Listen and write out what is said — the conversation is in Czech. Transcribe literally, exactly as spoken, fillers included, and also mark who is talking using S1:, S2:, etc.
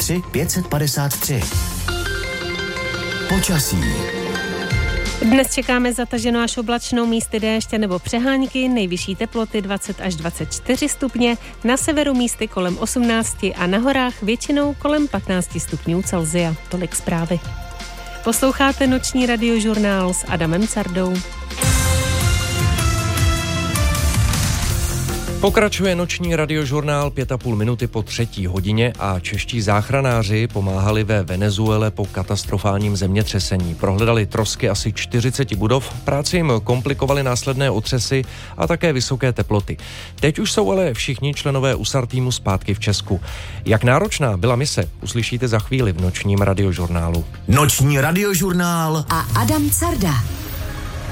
S1: tři pět padesát tři. Počasí.
S2: Dnes čekáme zataženou až oblačnou, místy déště nebo přehánky, nejvyšší teploty dvacet až dvacet čtyři stupně, na severu místy kolem osmnáct a na horách většinou kolem patnáct stupňů Celsia. Tolik zprávy. Posloucháte noční radiožurnál s Adamem Cardou.
S3: Pokračuje noční radiožurnál pět a půl minuty po třetí hodině a čeští záchranáři pomáhali ve Venezuele po katastrofálním zemětřesení. Prohledali trosky asi čtyřicet budov, práci jim komplikovaly následné otřesy a také vysoké teploty. Teď už jsou ale všichni členové U S A R týmu zpátky v Česku. Jak náročná byla mise, uslyšíte za chvíli v nočním radiožurnálu.
S1: Noční radiožurnál
S4: a Adam Carda.